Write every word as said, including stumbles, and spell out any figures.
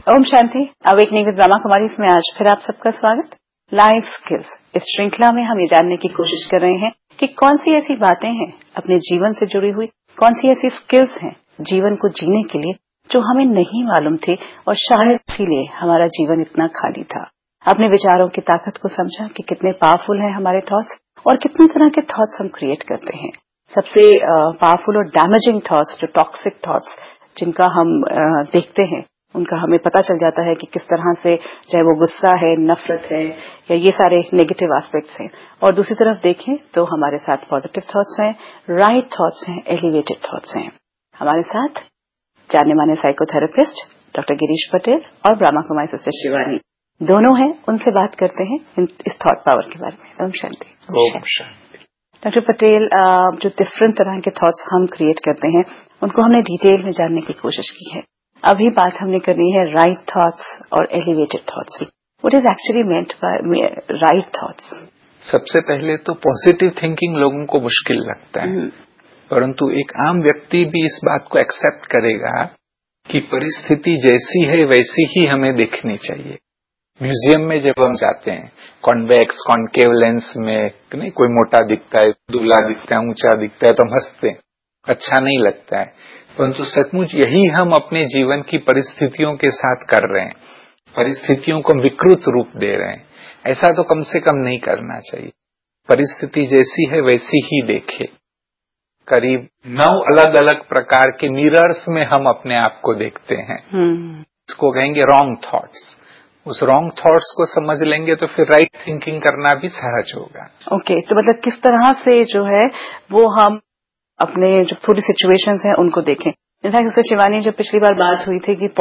Om Shanti. Awakening with Brahma Kumari इसमें आज फिर आप सबका स्वागत। लाइफ स्किल्स इस श्रृंखला में हम ये जानने की कोशिश कर रहे हैं कि कौन सी ऐसी बातें हैं अपने जीवन से जुड़ी हुई, कौन सी ऐसी स्किल्स हैं जीवन को जीने के लिए जो हमें नहीं मालूम थी और शायद इसीलिए हमारा जीवन इतना खाली था। अपने विचारों की ताकत को समझा कि कितने पावरफुल हैं हमारे थॉट्स और कितनी तरह के थॉट्स हम क्रिएट करते हैं। सबसे पावरफुल और डैमेजिंग थॉट्स, जो टॉक्सिक थॉट्स जिनका हम uh, देखते हैं, उनका हमें पता चल जाता है कि किस तरह से, चाहे वो गुस्सा है, नफरत है या ये सारे नेगेटिव एस्पेक्ट्स हैं। और दूसरी तरफ देखें तो हमारे साथ पॉजिटिव थॉट्स हैं, राइट थॉट्स हैं, एलिवेटेड थॉट्स हैं। हमारे साथ जाने माने साइकोथेरेपिस्ट डॉक्टर गिरीश पटेल और ब्रह्मा कुमारी सिस्टर शिवानी दोनों हैं। उनसे बात करते हैं इस थॉट पावर के बारे में। ओम शांति। ओम शांति। डॉक्टर पटेल, जो डिफरेंट तरह के थॉट्स हम क्रिएट करते हैं उनको हमने डिटेल में जानने की कोशिश की है। अभी बात हमने करनी है राइट थॉट्स और एलिवेटेड थॉट्स की। What is actually meant by right thoughts? सबसे पहले तो पॉजिटिव थिंकिंग लोगों को मुश्किल लगता है, परंतु एक आम व्यक्ति भी इस बात को एक्सेप्ट करेगा कि परिस्थिति जैसी है वैसी ही हमें देखनी चाहिए। म्यूजियम में जब हम जाते हैं, कॉन्वेक्स कॉन्केव लेंस में नहीं, कोई मोटा दिखता है, दुबला दिखता है, ऊंचा दिखता है तो हम हंसते हैं, अच्छा नहीं लगता है। परंतु सचमुच यही हम अपने जीवन की परिस्थितियों के साथ कर रहे हैं। परिस्थितियों को विकृत रूप दे रहे हैं। ऐसा तो कम से कम नहीं करना चाहिए। परिस्थिति जैसी है वैसी ही देखे। करीब नौ अलग अलग प्रकार के मिरर्स में हम अपने आप को देखते हैं। इसको कहेंगे रॉन्ग थॉट्स। उस रॉन्ग थॉट्स को समझ लेंगे तो फिर राइट थिंकिंग करना भी सहज होगा। ओके okay, तो मतलब किस तरह से जो है वो हम अपने जो पूरी सिचुएशंस हैं उनको देखें। इनफैक्ट शिवानी, जब पिछली बार बात हुई थी कि